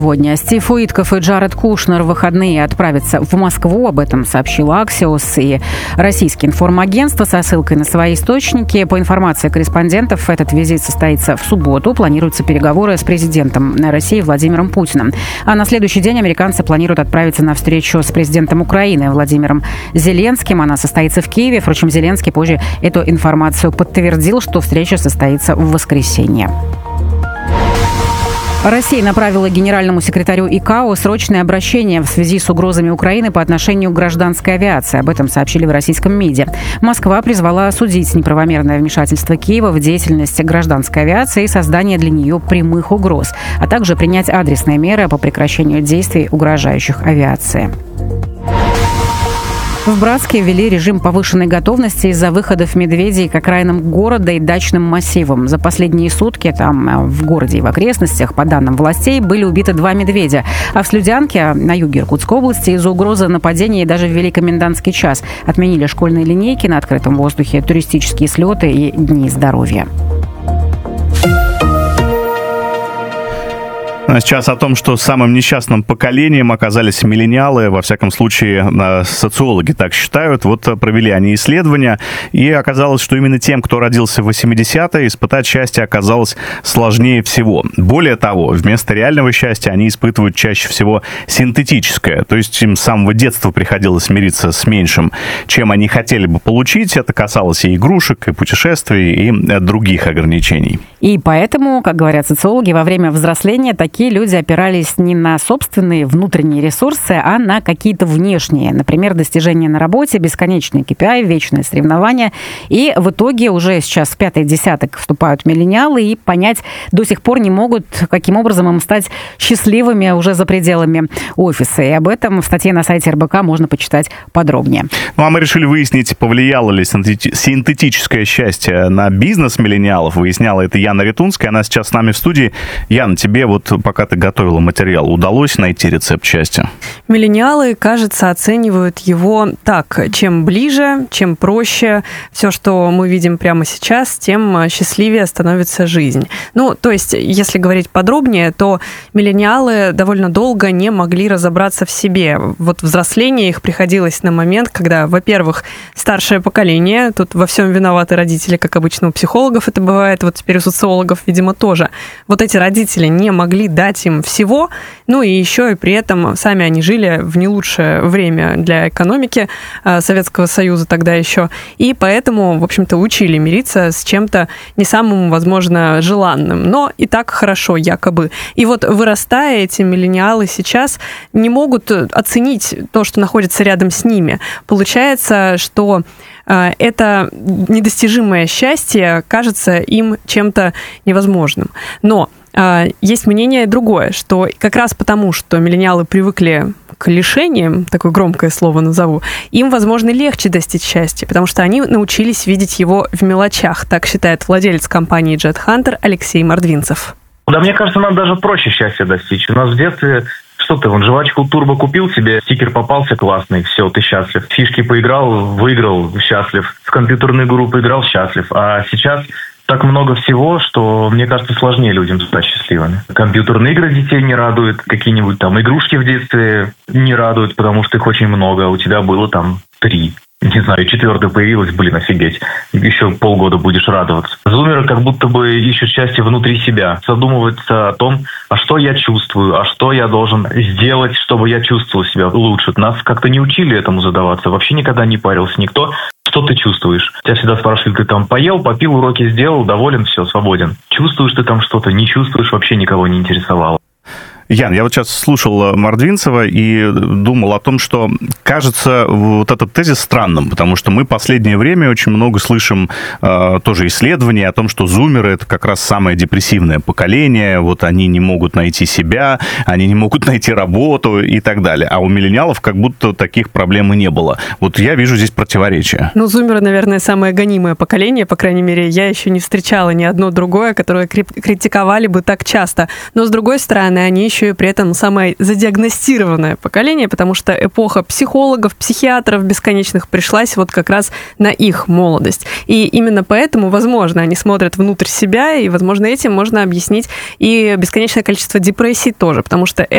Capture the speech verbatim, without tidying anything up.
Сегодня Стив Уитков и Джаред Кушнер в выходные отправятся в Москву. Об этом сообщил Axios и российские информагентства со ссылкой на свои источники. По информации корреспондентов, этот визит состоится в субботу. Планируются переговоры с президентом России Владимиром Путиным. А на следующий день американцы планируют отправиться на встречу с президентом Украины Владимиром Зеленским. Она состоится в Киеве. Впрочем, Зеленский позже эту информацию подтвердил, что встреча состоится в воскресенье. Россия направила генеральному секретарю ИКАО срочное обращение в связи с угрозами Украины по отношению к гражданской авиации. Об этом сообщили в российском МИДе. Москва призвала осудить неправомерное вмешательство Киева в деятельность гражданской авиации и создание для нее прямых угроз, а также принять адресные меры по прекращению действий, угрожающих авиации. В Братске ввели режим повышенной готовности из-за выходов медведей к окраинам города и дачным массивам. За последние сутки там в городе и в окрестностях, по данным властей, были убиты два медведя. А в Слюдянке, на юге Иркутской области, из-за угрозы нападения даже ввели комендантский час. Отменили школьные линейки на открытом воздухе, туристические слеты и дни здоровья. Сейчас о том, что самым несчастным поколением оказались миллениалы, во всяком случае, социологи так считают. Вот провели они исследования, и оказалось, что именно тем, кто родился в восьмидесятые, испытать счастье оказалось сложнее всего. Более того, вместо реального счастья они испытывают чаще всего синтетическое, то есть им с самого детства приходилось мириться с меньшим, чем они хотели бы получить. Это касалось и игрушек, и путешествий, и других ограничений. И поэтому, как говорят социологи, во время взросления такие люди опирались не на собственные внутренние ресурсы, а на какие-то внешние. Например, достижения на работе, бесконечные кей пи ай, вечные соревнования. И в итоге уже сейчас в пятый десяток вступают миллениалы и понять до сих пор не могут, каким образом им стать счастливыми уже за пределами офиса. И об этом в статье на сайте эр бэ ка можно почитать подробнее. Ну а мы решили выяснить, повлияло ли синтетическое счастье на бизнес миллениалов. Выясняла это Яна Ретунская. Она сейчас с нами в студии. Яна, тебе вот пока ты готовила материал, удалось найти рецепт счастья? Миллениалы, кажется, оценивают его так: чем ближе, чем проще все, что мы видим прямо сейчас, тем счастливее становится жизнь. Ну, то есть, если говорить подробнее, то миллениалы довольно долго не могли разобраться в себе. Вот взросление их приходилось на момент, когда, во-первых, старшее поколение, тут во всем виноваты родители, как обычно у психологов это бывает, вот теперь у социологов, видимо, тоже. Вот эти родители не могли дать им всего, ну и еще и при этом сами они жили в не лучшее время для экономики Советского Союза тогда еще, и поэтому, в общем-то, учили мириться с чем-то не самым, возможно, желанным, но и так хорошо якобы. И вот вырастая, эти миллениалы сейчас не могут оценить то, что находится рядом с ними. Получается, что это недостижимое счастье кажется им чем-то невозможным. Но есть мнение другое, что как раз потому, что миллениалы привыкли к лишениям, такое громкое слово назову, им, возможно, легче достичь счастья, потому что они научились видеть его в мелочах. Так считает владелец компании Jet Hunter Алексей Мордвинцев. Да, мне кажется, нам даже проще счастья достичь. У нас в детстве... Что ты, вон, жвачку турбо купил себе, стикер попался классный, все, ты счастлив. Фишки поиграл, выиграл, счастлив. В компьютерную игру поиграл, счастлив. А сейчас так много всего, что, мне кажется, сложнее людям стать счастливыми. Компьютерные игры детей не радуют, какие-нибудь там игрушки в детстве не радуют, потому что их очень много, у тебя было там три. Не знаю, четвертая появилась, блин, офигеть. Еще полгода будешь радоваться. Зумеры как будто бы ищут счастье внутри себя. Задумываются о том, а что я чувствую, а что я должен сделать, чтобы я чувствовал себя лучше. Нас как-то не учили этому задаваться. Вообще никогда не парился никто. Что ты чувствуешь? Тебя всегда спрашивают, ты там поел, попил, уроки сделал, доволен, все, свободен. Чувствуешь ты там что-то, не чувствуешь, вообще никого не интересовало. Ян, я вот сейчас слушал Мордвинцева и думал о том, что кажется вот этот тезис странным, потому что мы последнее время очень много слышим э, тоже исследований о том, что зумеры — это как раз самое депрессивное поколение, вот они не могут найти себя, они не могут найти работу и так далее. А у миллениалов как будто таких проблем и не было. Вот я вижу здесь противоречие. Ну, зумеры, наверное, самое гонимое поколение, по крайней мере, я еще не встречала ни одно другое, которое критиковали бы так часто. Но, с другой стороны, они еще еще и при этом самое задиагностированное поколение, потому что эпоха психологов, психиатров бесконечных пришлась вот как раз на их молодость. И именно поэтому, возможно, они смотрят внутрь себя, и, возможно, этим можно объяснить и бесконечное количество депрессий тоже, потому что